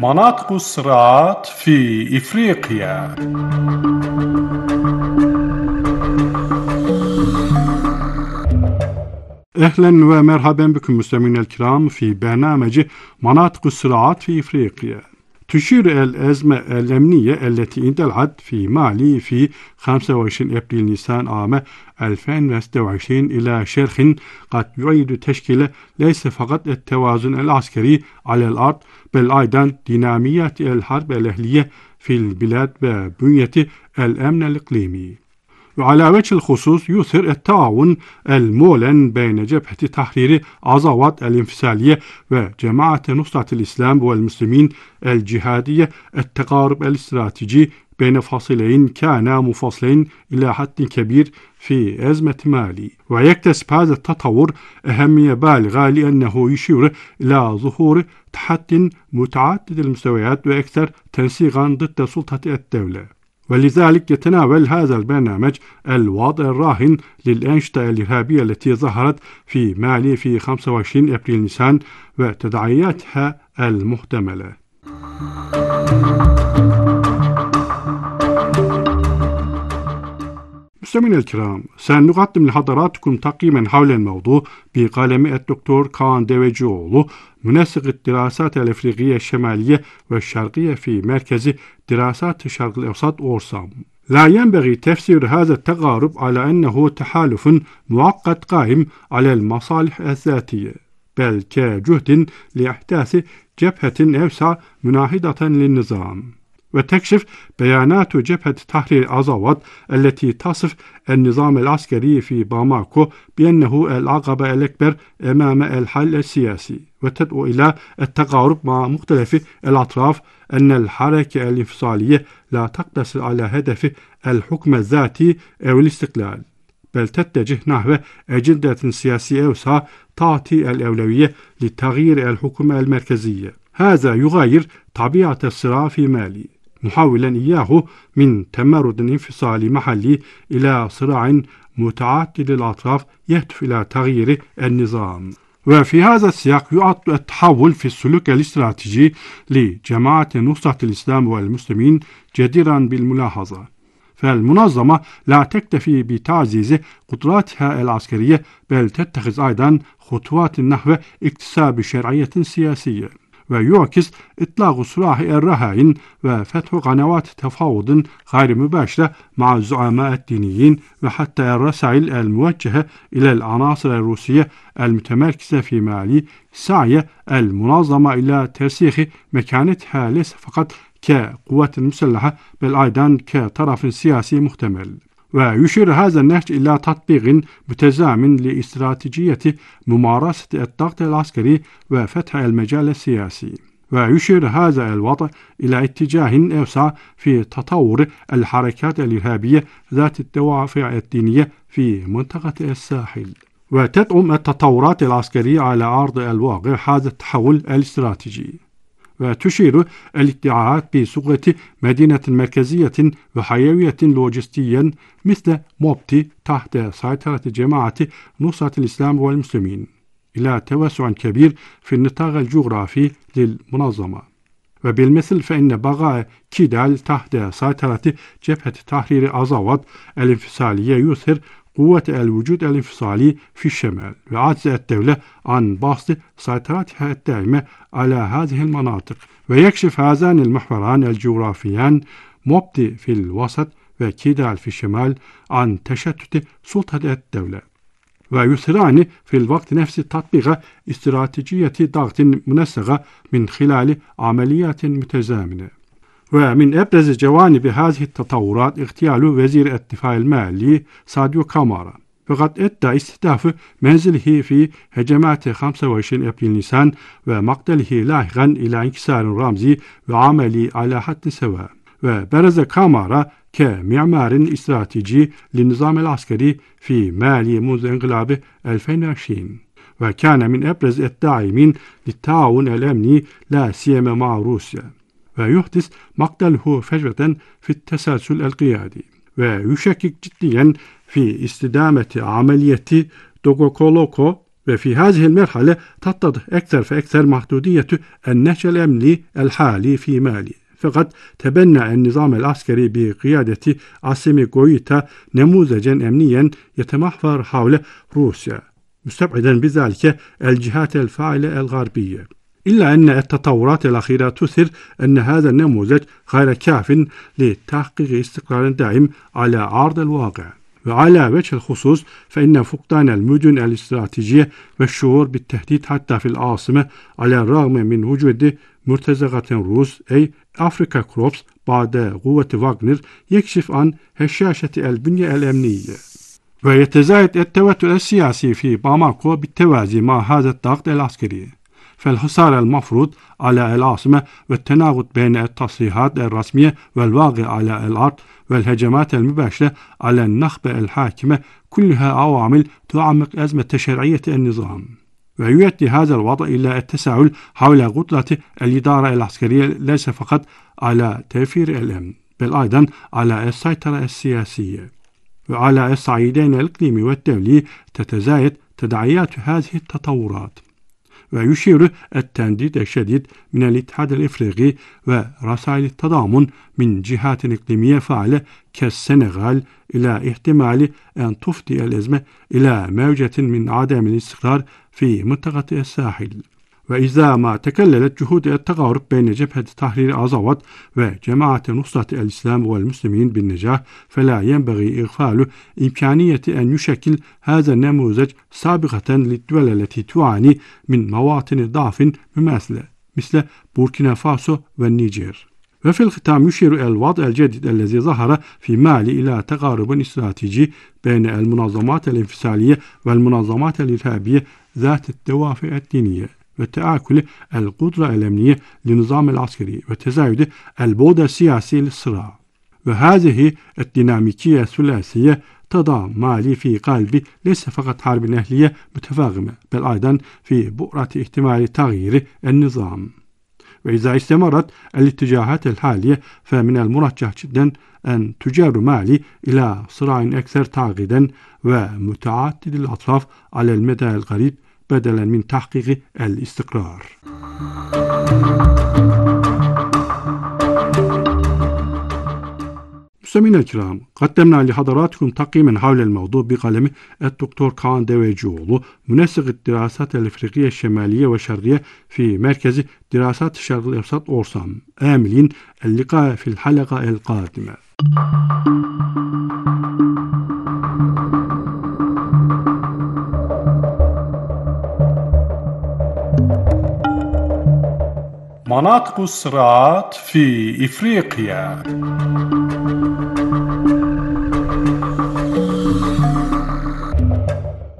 مناطق الصراعات في إفريقيا. أهلا ومرحبا بكم مستمعينا الكرام في برنامج مناطق الصراعات في إفريقيا. تشير الأزمة الأمنية التي اندلعت في مالي في 25 أبريل نيسان عام 2026 إلى شرخ قد يعيد تشكيل ليس فقط التوازن العسكري على الأرض بل أيضا ديناميات الحرب الأهلية في البلاد وبنية الأمن الإقليمي. وعلى وجه الخصوص يثير التعاون المعلن بين جبهة تحرير عزوات الانفصالية وجماعة نصرة الإسلام والمسلمين الجهادية التقارب الاستراتيجي بين فاصلين كانا منفصلين إلى حد كبير في أزمة مالي. ويكتسب هذا التطور أهمية بالغة لأنه يشير إلى ظهور تحد متعدد المستويات وأكثر تنسيقا ضد سلطة الدولة. ولذلك يتناول هذا البرنامج الوضع الراهن للأنشطة الإرهابية التي ظهرت في مالي في 25 أبريل نيسان وتداعياتها المحتملة. مستمعينا الكرام، سنقدم لحضراتكم تقييما حول الموضوع بقلم الدكتور كان ديويجولو، منسق الدراسات الأفريقية الشمالية والشرقية في مركز دراسات الشرق الأوسط أورسام. لا ينبغي تفسير هذا التقارب على أنه تحالف معقد قائم على المصالح الذاتية، بل كجهد لإحداث جبهة أوسع مناهضة للنظام. وتكشف بيانات جبهة تحرير عزوات التي تصف النظام العسكري في باماكو بأنه العقبة الأكبر أمام الحل السياسي، وتدعو إلى التقارب مع مختلف الأطراف أن الحركة الانفصالية لا تقتصر على هدف الحكم الذاتي أو الاستقلال، بل تتجه نحو أجندة سياسية أوسع تعطي الأولوية لتغيير الحكومة المركزية. هذا يغير طبيعة الصراع في مالي، محولا إياه من تمرد انفصالي محلي إلى صراع متعدد الأطراف يهدف إلى تغيير النظام. وفي هذا السياق يعد التحول في السلوك الاستراتيجي لجماعة نصرة الإسلام والمسلمين جديرا بالملاحظة. فالمنظمة لا تكتفي بتعزيز قدراتها العسكرية بل تتخذ أيضا خطوات نحو اكتساب شرعية سياسية، ويعكس إطلاق سراح الرهائن وفتح قنوات تفاوض غير مباشرة مع الزعماء الدينيين، وحتى الرسائل الموجهة إلى العناصر الروسية المتمركزة في مالي. سعي المنظمة إلى ترسيخ مكانتها ليس فقط كقوة مسلحة بل أيضا كطرف سياسي محتمل. ويشير هذا النهج إلى تطبيق متزامن لاستراتيجية ممارسة الضغط العسكري وفتح المجال السياسي. ويشير هذا الوضع إلى اتجاه أوسع في تطور الحركات الإرهابية ذات الدوافع الدينية في منطقة الساحل. وتدعم التطورات العسكرية على أرض الواقع هذا التحول الاستراتيجي. وتشير الادعاءات بصورة مدينة مركزية وحيوية لوجستيا مثل موبتي تحت سيطرة جماعة نصرة الإسلام والمسلمين إلى توسع كبير في النطاق الجغرافي للمنظمة. وبالمثل فإن بقاء كيدال تحت سيطرة جبهة تحرير عزوات الانفصالية يظهر قوة الوجود الانفصالي في الشمال وعجز الدولة عن بسط سيطرتها الدائمة على هذه المناطق. ويكشف هذان المحوران الجغرافيان موبتي في الوسط وكيدال في الشمال عن تشتت سلطة الدولة، ويثيران في الوقت نفسه تطبيق استراتيجية ضغط منسقة من خلال عمليات متزامنة. ومن أبرز جوانب هذه التطورات اغتيال وزير الدفاع المالي ساديو كامارا، فقد أدى استهداف منزله في هجمات 25 أبريل نيسان ومقتله لاحقا إلى انكسار رمزي وعملي على حد سواء. وبرز كامارا كمعمار استراتيجي للنظام العسكري في مالي منذ انقلاب 2020، وكان من أبرز الداعمين للتعاون الأمني لا سيما مع روسيا. ويحدث مقتله فجوة في التسلسل القيادي، ويشكك جديا في استدامة عملية دوغوكولوكو وفي هذه المرحلة تتضح أكثر فأكثر محدودية النهج الأمني الحالي في مالي. فقد تبنى النظام العسكري بقيادة عاصمي غويتا نموذجا أمنيا يتمحور حول روسيا، مستبعدا بذلك الجهات الفاعلة الغربية. إلا أن التطورات الأخيرة تثير أن هذا النموذج غير كاف لتحقيق استقرار دائم على أرض الواقع. وعلى وجه الخصوص فإن فقدان المدن الاستراتيجية والشعور بالتهديد حتى في العاصمة على الرغم من وجود مرتزقة روس أي أفريكا كروبس بعد قوة واغنر يكشف عن هشاشة البنية الأمنية. ويتزايد التوتر السياسي في باماكو بالتوازي مع هذا الضغط العسكري. فالحصار المفروض على العاصمة والتناقض بين التصريحات الرسمية والواقع على الأرض والهجمات المباشرة على النخبة الحاكمة كلها عوامل تعمق أزمة تشريعية النظام. ويؤدي هذا الوضع إلى التساؤل حول قدرة الإدارة العسكرية ليس فقط على توفير الأمن بل أيضا على السيطرة السياسية. وعلى الصعيدين الإقليمي والدولي تتزايد تداعيات هذه التطورات. ويشير التنديد الشديد من الاتحاد الإفريقي ورسائل التضامن من جهات إقليمية فاعلة كالسنغال إلى احتمال أن تفضي الأزمة إلى موجة من عدم الاستقرار في منطقة الساحل. وإذا ما تكللت جهود التقارب بين جبهة تحرير آزاوات وجماعة نصرة الإسلام والمسلمين بالنجاح، فلا ينبغي إغفال إمكانية أن يشكل هذا النموذج سابقة للدول التي تعاني من مواطن ضعف مماثلة مثل بوركينا فاسو والنيجر. وفي الختام يشير الوضع الجديد الذي ظهر في مالي إلى تقارب استراتيجي بين المنظمات الانفصالية والمنظمات الإرهابية ذات الدوافع الدينية وتآكل القدرة الأمنية للنظام العسكري وتزايد البعد السياسي للصراع. وهذه الديناميكية الثلاثية تضع مالي في قلب ليس فقط حرب أهلية متفاقمة بل أيضا في بؤرة احتمال تغيير النظام. وإذا استمرت الاتجاهات الحالية فمن المرجح جدا أن تجر مالي إلى صراع أكثر تعقيدا ومتعدد الأطراف على المدى القريب بدلا من تحقيق الاستقرار. مستمعينا الكرام، قدمنا لحضراتكم تقييما حول الموضوع بقلم الدكتور كان ديويجوغلو منسق الدراسات الإفريقية الشمالية والشرقية في مركز دراسات الشرق الأوسط أورسام. آملين اللقاء في الحلقة القادمة. مناطق الصراعات في إفريقيا.